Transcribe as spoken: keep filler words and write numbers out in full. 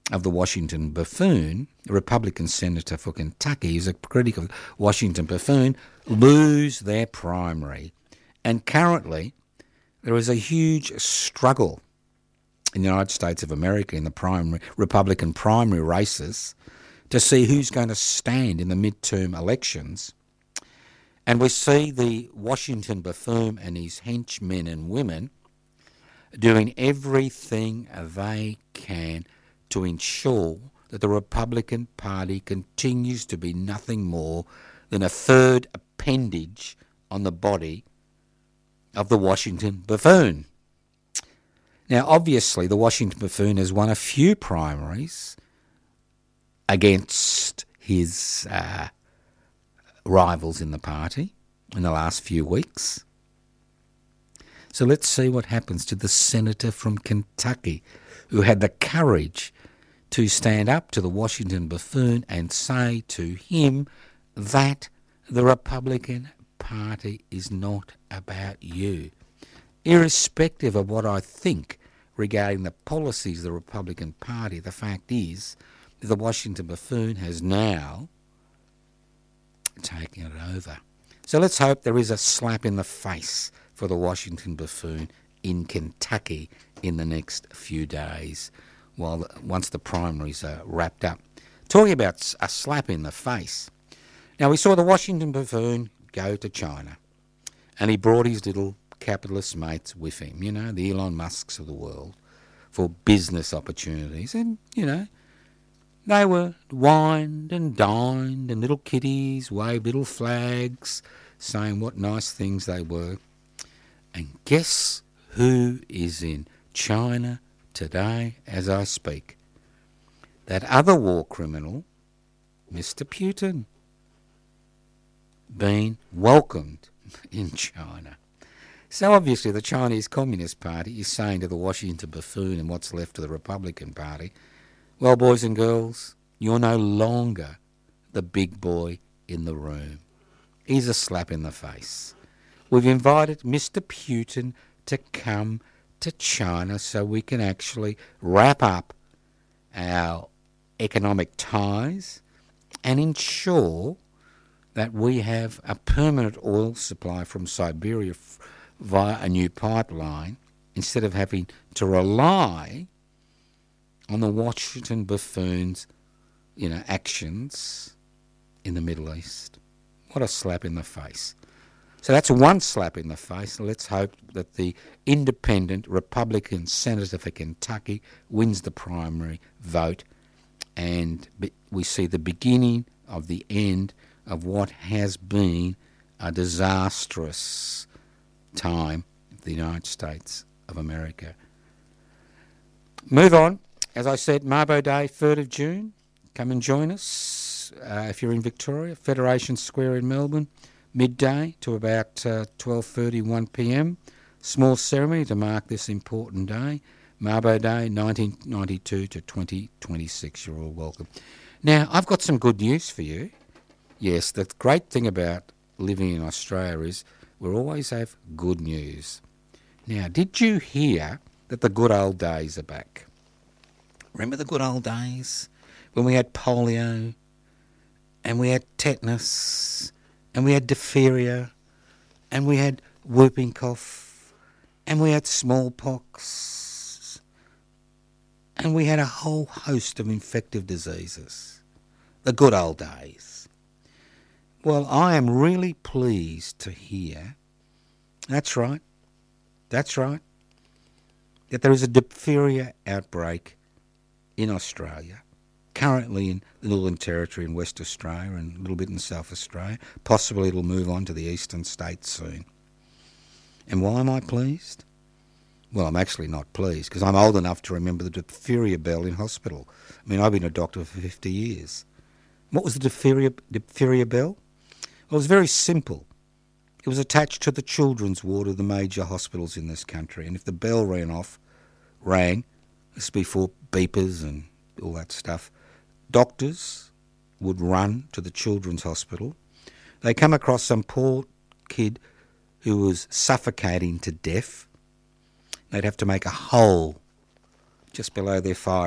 of the Washington Buffoon, a Republican senator for Kentucky, who's a critic of Washington Buffoon, lose their primary. And currently, there is a huge struggle in the United States of America in the primary Republican primary races to see who's going to stand in the midterm elections. And we see the Washington Buffoon and his henchmen and women doing everything they can to ensure that the Republican Party continues to be nothing more than a third appendage on the body of the Washington Buffoon. Now, obviously, the Washington Buffoon has won a few primaries against his uh, rivals in the party in the last few weeks. So let's see what happens to the senator from Kentucky who had the courage to stand up to the Washington Buffoon and say to him that the Republican Party is not about you. Irrespective of what I think regarding the policies of the Republican Party, the fact is that the Washington Buffoon has now taken it over. So let's hope there is a slap in the face for the Washington Buffoon in Kentucky in the next few days, while once the primaries are wrapped up. Talking about a slap in the face. Now, we saw the Washington Buffoon go to China, and he brought his little capitalist mates with him, you know, the Elon Musks of the world, for business opportunities. And, you know, they were wined and dined, and little kiddies waved little flags saying what nice things they were. And guess who is in China today as I speak? That other war criminal, Mister Putin, being welcomed in China. So obviously the Chinese Communist Party is saying to the Washington Buffoon and what's left of the Republican Party, well, boys and girls, you're no longer the big boy in the room. He's a slap in the face. We've invited Mister Putin to come to China so we can actually wrap up our economic ties and ensure that we have a permanent oil supply from Siberia f- via a new pipeline instead of having to rely on the Washington Buffoon's, you know, actions in the Middle East. What a slap in the face. So that's one slap in the face. Let's hope that the independent Republican senator for Kentucky wins the primary vote and we see the beginning of the end of what has been a disastrous time for the United States of America. Move on. As I said, Mabo Day, third of June. Come and join us uh, if you're in Victoria, Federation Square in Melbourne, midday to about uh, twelve thirty, one p m. Small ceremony to mark this important day. Mabo Day, nineteen ninety-two to twenty twenty-six. You're all welcome. Now, I've got some good news for you. Yes, the great thing about living in Australia is we always have good news. Now, did you hear that the good old days are back? Remember the good old days when we had polio and we had tetanus and we had diphtheria and we had whooping cough and we had smallpox and we had a whole host of infective diseases. The good old days. Well, I am really pleased to hear, that's right, that's right, that there is a diphtheria outbreak in Australia, currently in the Northern Territory in West Australia and a little bit in South Australia. Possibly it'll move on to the eastern states soon. And why am I pleased? Well, I'm actually not pleased because I'm old enough to remember the diphtheria bell in hospital. I mean, I've been a doctor for fifty years. What was the diphtheria, diphtheria bell? Well, it was very simple. It was attached to the children's ward of the major hospitals in this country. And if the bell ran off, rang, this is before beepers and all that stuff, doctors would run to the children's hospital. They come across some poor kid who was suffocating to death. They'd have to make a hole just below their fire